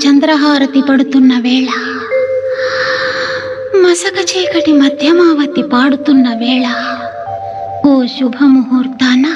చంద్రహారతి పడుతున్న వేళ, మసక చీకటి మధ్యమావతి పాడుతున్న వేళ, ఓ శుభముహూర్తాన